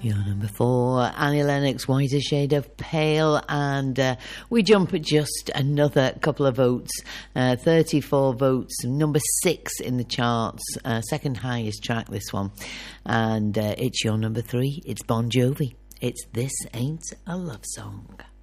Your number 4, Annie Lennox, Whiter Shade of Pale, and we jump at just another couple of votes, 34 votes, number 6 in the charts, second highest track this one, and it's your number 3, it's Bon Jovi, it's This Ain't a Love Song.